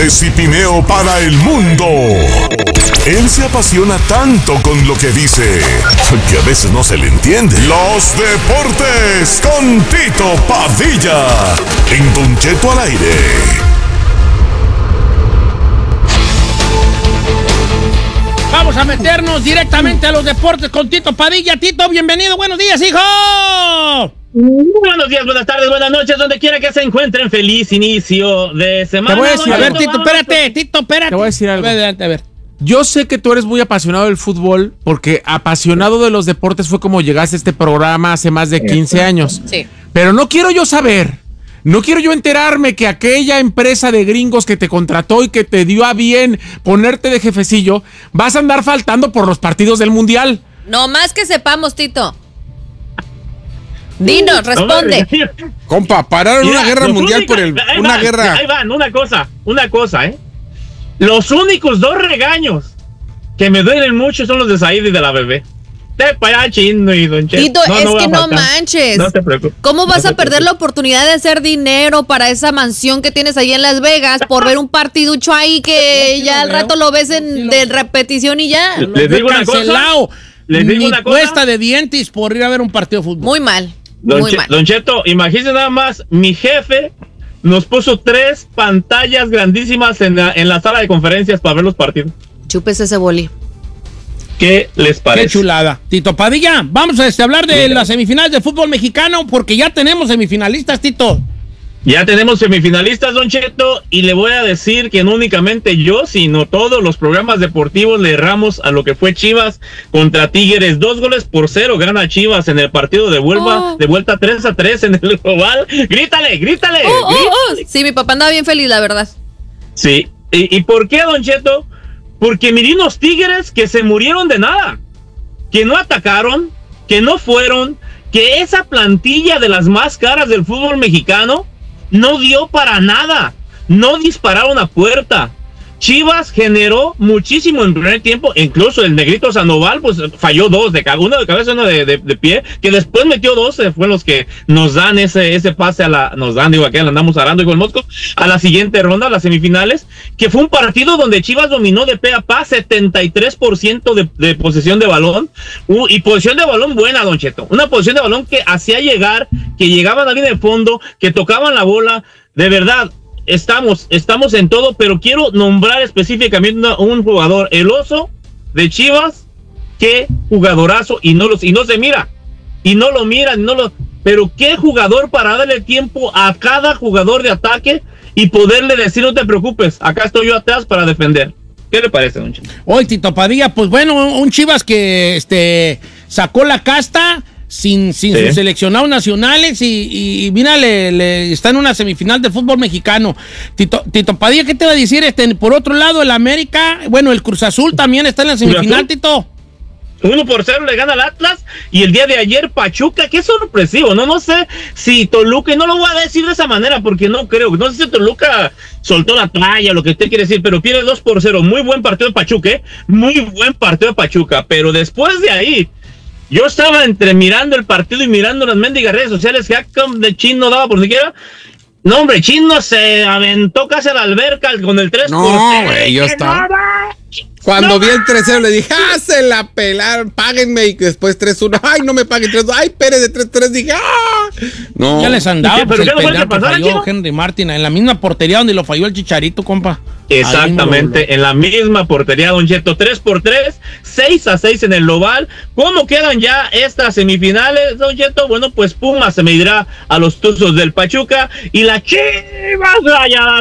de Cipineo para el mundo. Él se apasiona tanto con lo que dice que a veces no se le entiende. Los deportes con Tito Padilla en Don Cheto al aire. Vamos a meternos directamente a los deportes con Tito Padilla. Tito, bienvenido. Buenos días, hijo. Buenos días, buenas tardes, buenas noches, donde quiera que se encuentren. Feliz inicio de semana. Te voy a decir, a ver, Tito, espérate. Te voy a decir algo. A ver. Yo sé que tú eres muy apasionado del fútbol, porque apasionado de los deportes fue como llegaste a este programa hace más de 15 años. Sí. Pero no quiero yo enterarme que aquella empresa de gringos que te contrató y que te dio a bien ponerte de jefecillo, vas a andar faltando por los partidos del Mundial. No más que sepamos, Tito. Dinos, responde. Compa, pararon una guerra mundial por una guerra. Ahí van, una cosa, Los únicos dos regaños que me duelen mucho son los de Said y de la bebé. Te para Chino y Don Cheto. Tito, no manches. No te preocupes. ¿Cómo vas a perder la oportunidad de hacer dinero para esa mansión que tienes ahí en Las Vegas por ver un partiducho ahí que ya al rato lo ves de repetición y ya? Les digo una cosa. Ni cuesta de dientes por ir a ver un partido de fútbol. Muy mal. Don Cheto, imagínese nada más, mi jefe nos puso 3 pantallas grandísimas en la sala de conferencias para ver los partidos. Chupes ese boli. ¿Qué les parece? Qué chulada. Tito Padilla, vamos a hablar de las semifinales de fútbol mexicano porque ya tenemos semifinalistas, Tito. Ya tenemos semifinalistas, Don Cheto, y le voy a decir que no únicamente yo, sino todos los programas deportivos le erramos a lo que fue Chivas contra Tigres. 2-0 gana Chivas en el partido de vuelta 3-3 en el global. ¡Grítale! Sí, mi papá andaba bien feliz, la verdad. Sí. ¿Y por qué, Don Cheto? Porque miré unos Tigres que se murieron de nada, que no atacaron, que no fueron, que esa plantilla de las más caras del fútbol mexicano no dio para nada, no dispararon a puerta. Chivas generó muchísimo en el primer tiempo, incluso el negrito Sandoval pues falló 2, uno de cabeza y uno de pie, que después metió 2, fue los que nos dan ese pase aquí andamos arando con el Mosco, a la siguiente ronda, a las semifinales, que fue un partido donde Chivas dominó de pe a pa, 73% de posesión de balón, y posesión de balón buena, Don Cheto, una posesión de balón que hacía llegar, que llegaban a la línea de fondo, que tocaban la bola, de verdad. Estamos en todo, pero quiero nombrar específicamente un jugador, el Oso de Chivas, qué jugadorazo, y no se mira, pero qué jugador para darle tiempo a cada jugador de ataque y poderle decir, no te preocupes, acá estoy yo atrás para defender. ¿Qué le parece, Don Chivas? Hoy, Tito Padilla, pues bueno, un Chivas que sacó la casta sin sus seleccionados nacionales y mira, está en una semifinal del fútbol mexicano. Tito Padilla, ¿qué te va a decir? Por otro lado, el América, bueno, el Cruz Azul también está en la semifinal, Tito. 1-0 le gana al Atlas, y el día de ayer Pachuca, qué sorpresivo, no sé si Toluca, y no lo voy a decir de esa manera porque no creo, no sé si Toluca soltó la toalla, lo que usted quiere decir, pero pierde 2-0, muy buen partido de Pachuca, pero después de ahí, yo estaba entre mirando el partido y mirando las mendigas redes sociales que de Chino daba por siquiera. No, hombre, Chino se aventó casi a la alberca con el 3-0. No, güey, yo estaba. Cuando vi el 3-0 le dije, se la pelaron, páguenme, y después 3-1, ay, no me paguen 3-2, ay, Pérez de 3-3, dije, no. Ya les andaba, pues el penal que falló Henry Martin, en la misma portería donde lo falló el Chicharito, compa. Exactamente, en la misma portería, Don Cheto, 3-3, 6-6 en el global. ¿Cómo quedan ya estas semifinales, Don Cheto? Bueno, pues Pumas se medirá a los Tuzos del Pachuca y la Chivas Rayadas